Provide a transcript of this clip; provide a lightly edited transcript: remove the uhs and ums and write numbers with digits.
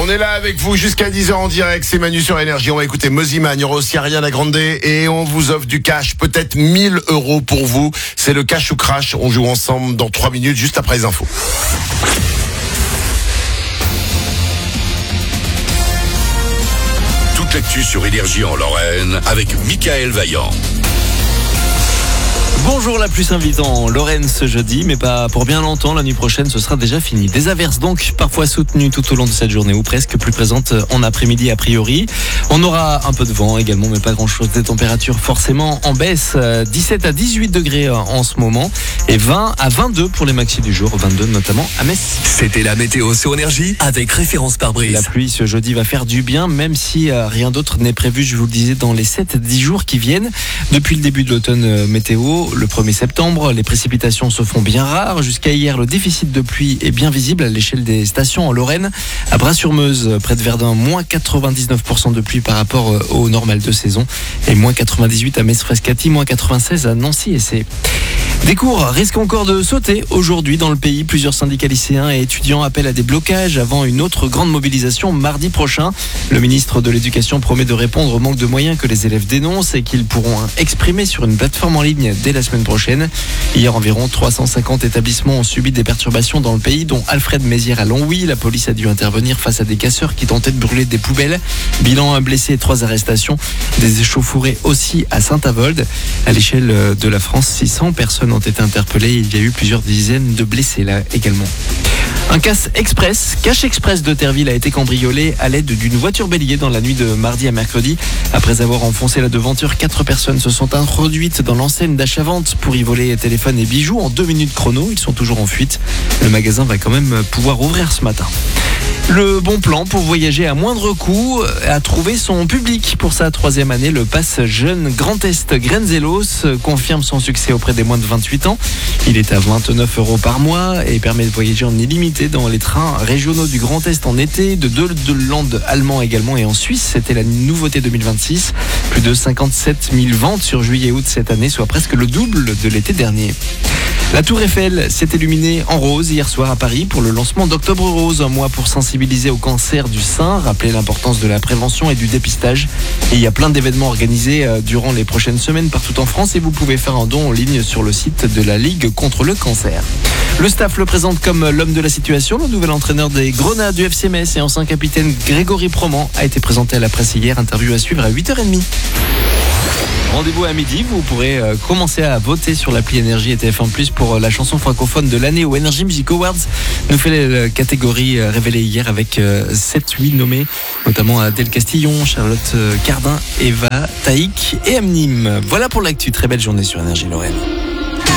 On est là avec vous jusqu'à 10h en direct, c'est Manu sur Énergie. On va écouter Mozima, il y aura aussi Ariana Grande et on vous offre du cash, peut-être 1000 € pour vous. C'est le cash ou crash, on joue ensemble dans 3 minutes juste après les infos. Toute l'actu sur Énergie en Lorraine avec Mickaël Vaillant. Bonjour, la pluie s'invite en Lorraine ce jeudi, mais pas pour bien longtemps. La nuit prochaine, ce sera déjà fini. Des averses donc, parfois soutenues tout au long de cette journée, ou presque, plus présentes en après-midi a priori. On aura un peu de vent également, mais pas grand-chose. Des températures forcément en baisse. 17 à 18 degrés en ce moment, et 20 à 22 pour les maxis du jour, 22 notamment à Metz. C'était la météo sur Énergie avec référence pare-brise. La pluie ce jeudi va faire du bien, même si rien d'autre n'est prévu, je vous le disais, dans les 7-10 jours qui viennent. Depuis le début de l'automne météo, le 1er septembre, les précipitations se font bien rares. Jusqu'à hier, le déficit de pluie est bien visible à l'échelle des stations en Lorraine. À Bras-sur-Meuse, près de Verdun, moins 99% de pluie par rapport au normal de saison. Et moins 98 à Metz-Frescati, moins 96 à Nancy-Essé. Des cours risquent encore de sauter aujourd'hui dans le pays. Plusieurs syndicats lycéens et étudiants appellent à des blocages avant une autre grande mobilisation mardi prochain. Le ministre de l'Éducation promet de répondre au manque de moyens que les élèves dénoncent et qu'ils pourront exprimer sur une plateforme en ligne dès la semaine prochaine. Hier, environ 350 établissements ont subi des perturbations dans le pays, dont Alfred Mézières à Longwy. La police a dû intervenir face à des casseurs qui tentaient de brûler des poubelles. Bilan, un blessé et 3 arrestations. Des échauffourées aussi à Saint-Avold. À l'échelle de la France, 600 personnes ont été interpellées. Il y a eu plusieurs dizaines de blessés là également. Un cache express de Terville a été cambriolé à l'aide d'une voiture bélier dans la nuit de mardi à mercredi. Après avoir enfoncé la devanture, 4 personnes se sont introduites dans l'enseigne d'achat-vente pour y voler téléphones et bijoux en 2 minutes chrono. Ils sont toujours en fuite. Le magasin va quand même pouvoir ouvrir ce matin. Le bon plan pour voyager à moindre coût a trouvé son public. Pour sa 3e année, le pass Jeune Grand Est Grenzelos confirme son succès auprès des moins de 28 ans. Il est à 29 € par mois et permet de voyager en illimité dans les trains régionaux du Grand Est en été, de Land allemand également et en Suisse. C'était la nouveauté 2026. Plus de 57 000 ventes sur juillet et août cette année, soit presque le double de l'été dernier. La Tour Eiffel s'est illuminée en rose hier soir à Paris pour le lancement d'Octobre Rose, un mois pour sensibiliser au cancer du sein, rappeler l'importance de la prévention et du dépistage. Et il y a plein d'événements organisés durant les prochaines semaines partout en France et vous pouvez faire un don en ligne sur le site de la Ligue contre le cancer. Le staff le présente comme l'homme de la situation. Le nouvel entraîneur des Grenats du FC Metz et ancien capitaine Grégory Proman a été présenté à la presse hier. Interview à suivre à 8h30. Rendez-vous à midi, vous pourrez commencer à voter sur l'appli Énergie et TF1+ pour la chanson francophone de l'année au Energy Music Awards. Nous fait la catégorie révélée hier avec 7-8 nommés, notamment Adèle Castillon, Charlotte Cardin, Eva Taïk et Amnim. Voilà pour l'actu, très belle journée sur Énergie Lorraine.